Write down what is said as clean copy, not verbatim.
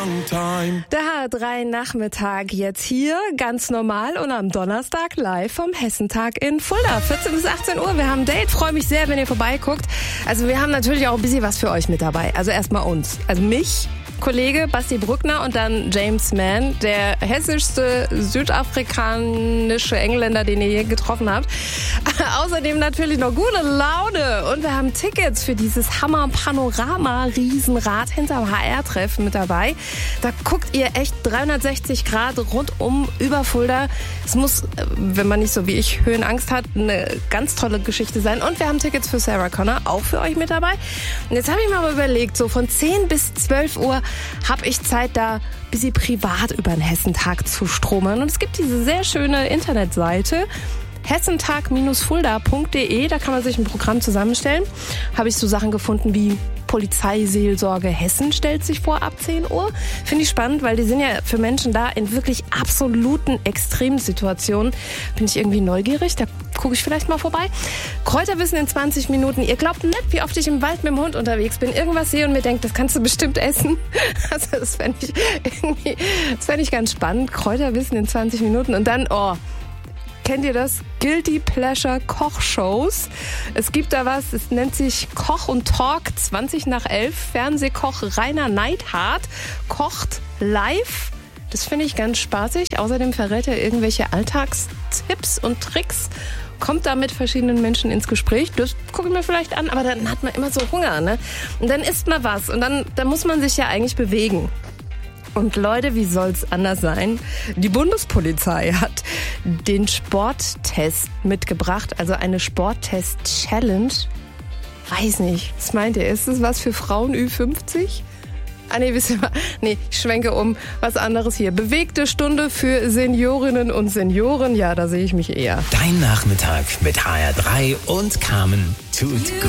Der H3-Nachmittag jetzt hier, ganz normal und am Donnerstag live vom Hessentag in Fulda. 14 bis 18 Uhr, wir haben ein Date, freue mich sehr, wenn ihr vorbeiguckt. Also wir haben natürlich auch ein bisschen was für euch mit dabei. Also erstmal uns, also mich, Kollege Basti Brückner und dann James Mann, der hessischste südafrikanische Engländer, den ihr je getroffen habt. Außerdem natürlich noch gute Laune und wir haben Tickets für dieses Hammer-Panorama-Riesenrad hinterm HR-Treff mit dabei. Da guckt ihr echt 360 Grad rundum über Fulda. Es muss, wenn man nicht so wie ich Höhenangst hat, eine ganz tolle Geschichte sein. Und wir haben Tickets für Sarah Connor, auch für euch mit dabei. Und jetzt habe ich mir aber überlegt, so von 10 bis 12 Uhr habe ich Zeit, da ein bisschen privat über den Hessentag zu stromern. Und es gibt diese sehr schöne Internetseite, hessentag-fulda.de, da kann man sich ein Programm zusammenstellen. Habe ich so Sachen gefunden wie Polizeiseelsorge Hessen stellt sich vor ab 10 Uhr. Finde ich spannend, weil die sind ja für Menschen da in wirklich absoluten Extremsituationen. Bin ich irgendwie neugierig, da gucke ich vielleicht mal vorbei. Kräuterwissen in 20 Minuten. Ihr glaubt nicht, wie oft ich im Wald mit dem Hund unterwegs bin, irgendwas sehe und mir denke, das kannst du bestimmt essen. Also das fände ich ganz spannend. Kräuterwissen in 20 Minuten und dann, kennt ihr das? Guilty Pleasure Kochshows. Es gibt da was, es nennt sich Koch und Talk 20 nach 11. Fernsehkoch Rainer Neidhardt kocht live. Das finde ich ganz spaßig. Außerdem verrät er irgendwelche Alltagstipps und Tricks. Kommt da mit verschiedenen Menschen ins Gespräch. Das gucke ich mir vielleicht an, aber dann hat man immer so Hunger, ne? Und dann isst man was und dann muss man sich ja eigentlich bewegen. Und Leute, wie soll's anders sein? Die Bundespolizei hat den Sporttest mitgebracht, also eine Sporttest-Challenge. Weiß nicht, was meint ihr? Ist das was für Frauen Ü50? Wisst ihr was? Nee, ich schwenke um. Was anderes hier. Bewegte Stunde für Seniorinnen und Senioren. Ja, da sehe ich mich eher. Dein Nachmittag mit HR3 und Carmen tut gut.